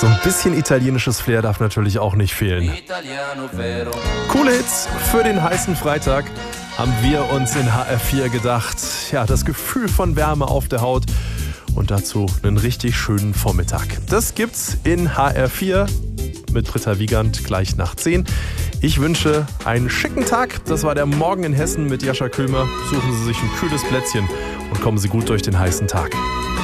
So ein bisschen italienisches Flair darf natürlich auch nicht fehlen. Coole Hits für den heißen Freitag haben wir uns in HR4 gedacht. Ja, das Gefühl von Wärme auf der Haut und dazu einen richtig schönen Vormittag. Das gibt's in HR4 mit Britta Wiegand gleich nach 10. Ich wünsche einen schicken Tag. Das war der Morgen in Hessen mit Jascha Köhmer. Suchen Sie sich ein kühles Plätzchen und kommen Sie gut durch den heißen Tag.